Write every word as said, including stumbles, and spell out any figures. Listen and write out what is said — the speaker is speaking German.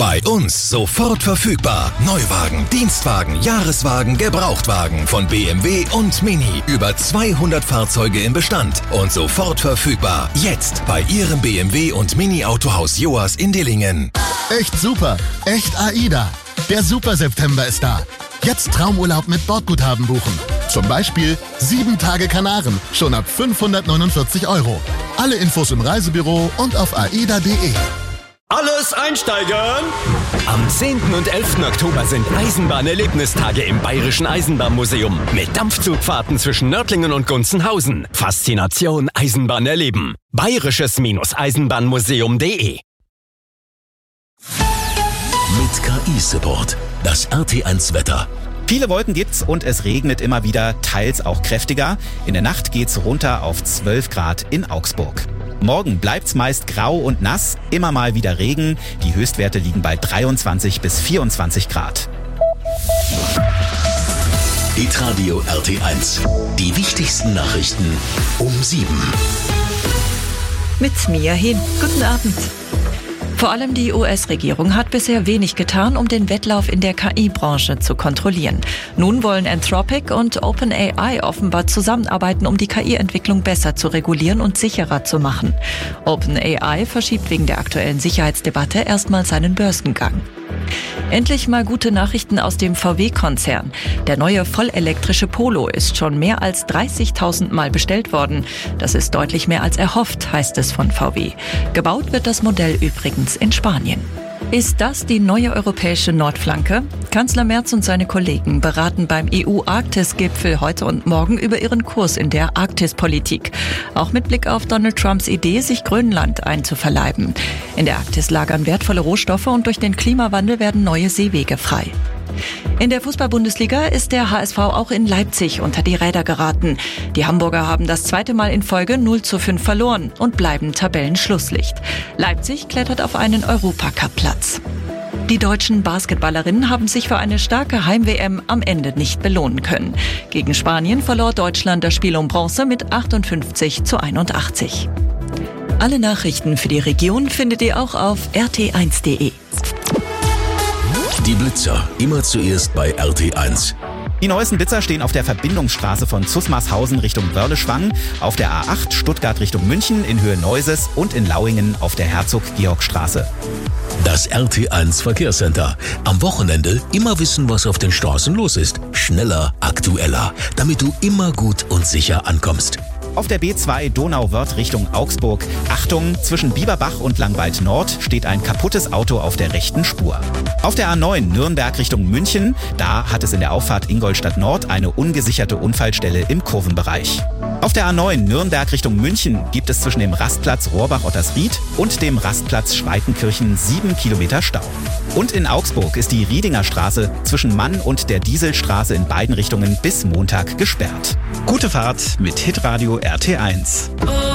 Bei uns sofort verfügbar. Neuwagen, Dienstwagen, Jahreswagen, Gebrauchtwagen von B M W und Mini. Über zweihundert Fahrzeuge im Bestand und sofort verfügbar. Jetzt bei Ihrem B M W und Mini Autohaus Joas in Dillingen. Echt super, echt AIDA. Der Super September ist da. Jetzt Traumurlaub mit Bordguthaben buchen. Zum Beispiel sieben Tage Kanaren, schon ab fünfhundertneunundvierzig Euro. Alle Infos im Reisebüro und auf aida punkt de. Alles einsteigern! Am zehnten und elften Oktober sind Eisenbahnerlebnistage im Bayerischen Eisenbahnmuseum mit Dampfzugfahrten zwischen Nördlingen und Gunzenhausen. Faszination Eisenbahn erleben. Bayerisches-Eisenbahnmuseum punkt de. Mit K I-Support. Das R T eins Wetter. Viele Wolken gibt's und es regnet immer wieder, teils auch kräftiger. In der Nacht geht's runter auf zwölf Grad in Augsburg. Morgen bleibt's meist grau und nass, immer mal wieder Regen. Die Höchstwerte liegen bei dreiundzwanzig bis vierundzwanzig Grad. Hitradio R T eins. Die wichtigsten Nachrichten um sieben. Mit Mia Hin. Guten Abend. Vor allem die U S-Regierung hat bisher wenig getan, um den Wettlauf in der K I-Branche zu kontrollieren. Nun wollen Anthropic und OpenAI offenbar zusammenarbeiten, um die K I-Entwicklung besser zu regulieren und sicherer zu machen. OpenAI verschiebt wegen der aktuellen Sicherheitsdebatte erstmal seinen Börsengang. Endlich mal gute Nachrichten aus dem V W-Konzern. Der neue vollelektrische Polo ist schon mehr als dreißigtausend Mal bestellt worden. Das ist deutlich mehr als erhofft, heißt es von V W. Gebaut wird das Modell übrigens in Spanien. Ist das die neue europäische Nordflanke? Kanzler Merz und seine Kollegen beraten beim E U-Arktis-Gipfel heute und morgen über ihren Kurs in der Arktispolitik. Auch mit Blick auf Donald Trumps Idee, sich Grönland einzuverleiben. In der Arktis lagern wertvolle Rohstoffe und durch den Klimawandel werden neue Seewege frei. In der Fußball-Bundesliga ist der H S V auch in Leipzig unter die Räder geraten. Die Hamburger haben das zweite Mal in Folge null zu fünf verloren und bleiben Tabellenschlusslicht. Leipzig klettert auf einen Europacup-Platz. Die deutschen Basketballerinnen haben sich für eine starke Heim-W M am Ende nicht belohnen können. Gegen Spanien verlor Deutschland das Spiel um Bronze mit achtundfünfzig zu einundachtzig. Alle Nachrichten für die Region findet ihr auch auf r t eins punkt de. Die Blitzer, immer zuerst bei R T eins. Die neuesten Blitzer stehen auf der Verbindungsstraße von Zusmarshausen Richtung Wörle-Schwang, auf der A acht Stuttgart Richtung München in Höhe Neuses und in Lauingen auf der Herzog-Georg-Straße. Das R T eins Verkehrscenter. Am Wochenende immer wissen, was auf den Straßen los ist. Schneller, aktueller, damit du immer gut und sicher ankommst. Auf der B zwei Donauwörth Richtung Augsburg. Achtung, zwischen Bieberbach und Langweid Nord steht ein kaputtes Auto auf der rechten Spur. Auf der A neun Nürnberg Richtung München, da hat es in der Auffahrt Ingolstadt Nord eine ungesicherte Unfallstelle im Kurvenbereich. Auf der A neun Nürnberg Richtung München gibt es zwischen dem Rastplatz Rohrbach-Ottersried und dem Rastplatz Schweitenkirchen sieben Kilometer Stau. Und in Augsburg ist die Riedinger Straße zwischen Mann und der Dieselstraße in beiden Richtungen bis Montag gesperrt. Gute Fahrt mit Hitradio R T eins.